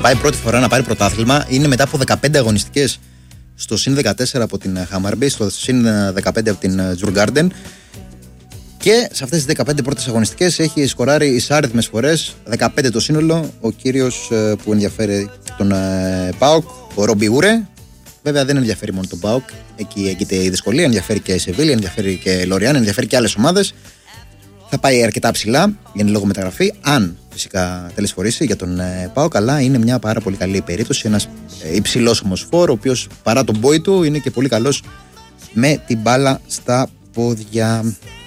πάει πρώτη φορά να πάρει πρωτάθλημα είναι μετά από 15 αγωνιστικές στο συν 14 από την Χάμαρμπι, στο συν 15 από την Τζουργκάρντεν. Και σε αυτές τις 15 πρώτες αγωνιστικές έχει σκοράρει εισάριθμες φορές, 15 το σύνολο, ο κύριος που ενδιαφέρει τον ΠΑΟΚ, ο Ρόμπι Ούρε. Βέβαια δεν ενδιαφέρει μόνο τον ΠΑΟΚ, εκεί έγκυται η δυσκολία, ενδιαφέρει και η Σεβίλη, ενδιαφέρει και Λοριάν, ενδιαφέρει και άλλες ομάδες. Θα πάει αρκετά ψηλά για να λόγω μεταγραφή, αν φυσικά τελεσφορήσει για τον ΠΑΟΚ, αλλά είναι μια πάρα πολύ καλή περίπτωση, ένας υψηλός ομοσφόρ, ο οποίος παρά τον πόη του είναι και πολύ καλός με την μπάλα στα πόδια.